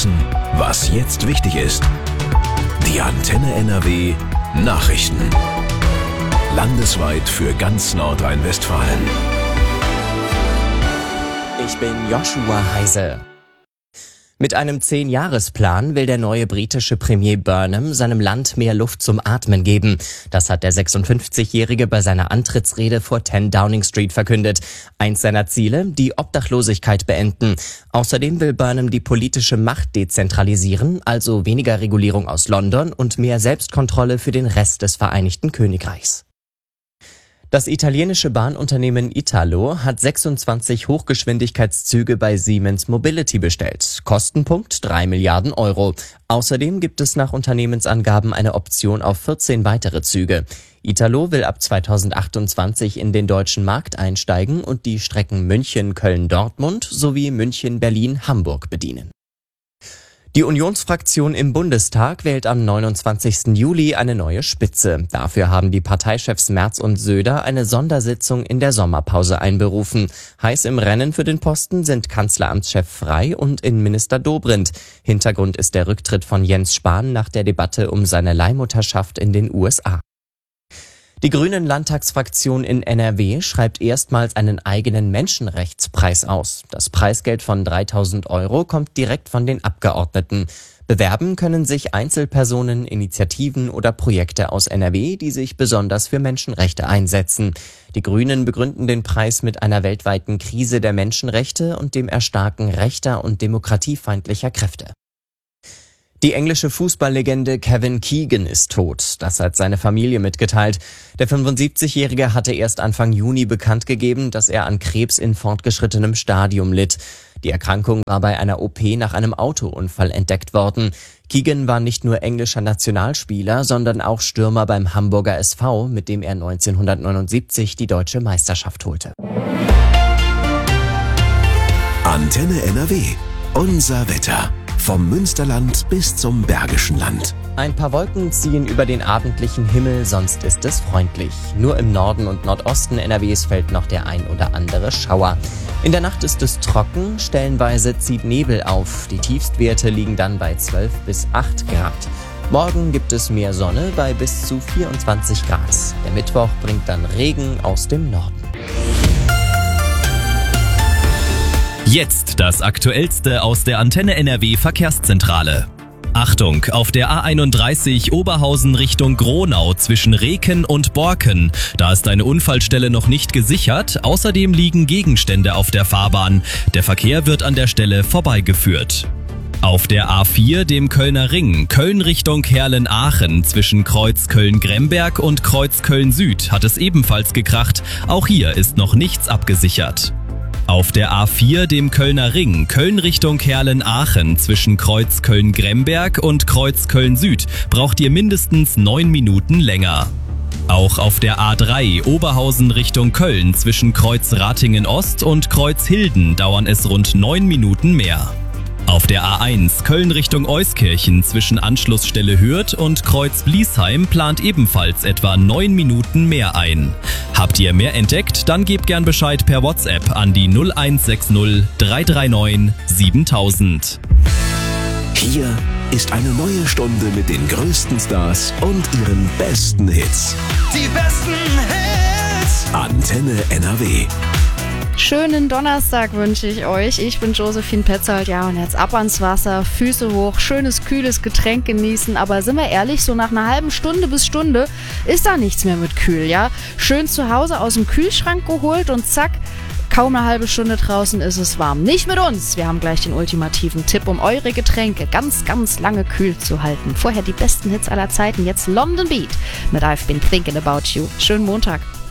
wissen, was jetzt wichtig ist. Die Antenne NRW Nachrichten. Landesweit für ganz Nordrhein-Westfalen. Ich bin Joshua Heise. Mit einem 10-Jahres-Plan will der neue britische Premier Burnham seinem Land mehr Luft zum Atmen geben. Das hat der 56-Jährige bei seiner Antrittsrede vor 10 Downing Street verkündet. Eins seiner Ziele, die Obdachlosigkeit beenden. Außerdem will Burnham die politische Macht dezentralisieren, also weniger Regulierung aus London und mehr Selbstkontrolle für den Rest des Vereinigten Königreichs. Das italienische Bahnunternehmen Italo hat 26 Hochgeschwindigkeitszüge bei Siemens Mobility bestellt. Kostenpunkt 3 Milliarden Euro. Außerdem gibt es nach Unternehmensangaben eine Option auf 14 weitere Züge. Italo will ab 2028 in den deutschen Markt einsteigen und die Strecken München, Köln, Dortmund sowie München, Berlin, Hamburg bedienen. Die Unionsfraktion im Bundestag wählt am 29. Juli eine neue Spitze. Dafür haben die Parteichefs Merz und Söder eine Sondersitzung in der Sommerpause einberufen. Heiß im Rennen für den Posten sind Kanzleramtschef Frey und Innenminister Dobrindt. Hintergrund ist der Rücktritt von Jens Spahn nach der Debatte um seine Leihmutterschaft in den USA. Die Grünen-Landtagsfraktion in NRW schreibt erstmals einen eigenen Menschenrechtspreis aus. Das Preisgeld von 3.000 Euro kommt direkt von den Abgeordneten. Bewerben können sich Einzelpersonen, Initiativen oder Projekte aus NRW, die sich besonders für Menschenrechte einsetzen. Die Grünen begründen den Preis mit einer weltweiten Krise der Menschenrechte und dem Erstarken rechter und demokratiefeindlicher Kräfte. Die englische Fußballlegende Kevin Keegan ist tot. Das hat seine Familie mitgeteilt. Der 75-Jährige hatte erst Anfang Juni bekannt gegeben, dass er an Krebs in fortgeschrittenem Stadium litt. Die Erkrankung war bei einer OP nach einem Autounfall entdeckt worden. Keegan war nicht nur englischer Nationalspieler, sondern auch Stürmer beim Hamburger SV, mit dem er 1979 die deutsche Meisterschaft holte. Antenne NRW. Unser Wetter. Vom Münsterland bis zum Bergischen Land. Ein paar Wolken ziehen über den abendlichen Himmel, sonst ist es freundlich. Nur im Norden und Nordosten NRWs fällt noch der ein oder andere Schauer. In der Nacht ist es trocken, stellenweise zieht Nebel auf. Die Tiefstwerte liegen dann bei 12 bis 8 Grad. Morgen gibt es mehr Sonne bei bis zu 24 Grad. Der Mittwoch bringt dann Regen aus dem Norden. Jetzt das Aktuellste aus der Antenne NRW Verkehrszentrale. Achtung, auf der A31 Oberhausen Richtung Gronau zwischen Reken und Borken. Da ist eine Unfallstelle noch nicht gesichert. Außerdem liegen Gegenstände auf der Fahrbahn. Der Verkehr wird an der Stelle vorbeigeführt. Auf der A4, dem Kölner Ring, Köln Richtung Herlen-Aachen zwischen Kreuz Köln-Gremberg und Kreuz Köln-Süd hat es ebenfalls gekracht. Auch hier ist noch nichts abgesichert. Auf der A4, dem Kölner Ring, Köln Richtung Herlen-Aachen zwischen Kreuz Köln-Gremberg und Kreuz Köln-Süd braucht ihr mindestens 9 Minuten länger. Auch auf der A3 Oberhausen Richtung Köln zwischen Kreuz Ratingen-Ost und Kreuz Hilden dauern es rund 9 Minuten mehr. Auf der A1 Köln Richtung Euskirchen zwischen Anschlussstelle Hürth und Kreuz Bliesheim plant ebenfalls etwa 9 Minuten mehr ein. Habt ihr mehr entdeckt? Dann gebt gern Bescheid per WhatsApp an die 0160 339 7000. Hier ist eine neue Stunde mit den größten Stars und ihren besten Hits. Die besten Hits! Antenne NRW. Schönen Donnerstag wünsche ich euch. Ich bin Josephine Petzold, ja, und jetzt ab ans Wasser, Füße hoch, schönes, kühles Getränk genießen. Aber sind wir ehrlich, so nach einer halben Stunde bis Stunde ist da nichts mehr mit kühl, ja? Schön zu Hause aus dem Kühlschrank geholt und zack, kaum eine halbe Stunde draußen ist es warm. Nicht mit uns. Wir haben gleich den ultimativen Tipp, um eure Getränke ganz, ganz lange kühl zu halten. Vorher die besten Hits aller Zeiten, jetzt London Beat mit I've Been Thinking About You. Schönen Montag.